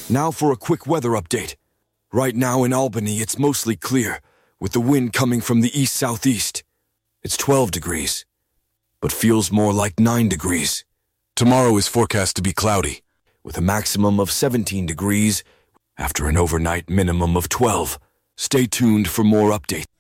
Now for a quick weather update. Right now in Albany, it's mostly clear, with the wind coming from the east-southeast. It's 12 degrees, but feels more like 9 degrees. Tomorrow is forecast to be cloudy, with a maximum of 17 degrees after an overnight minimum of 12. Stay tuned for more updates.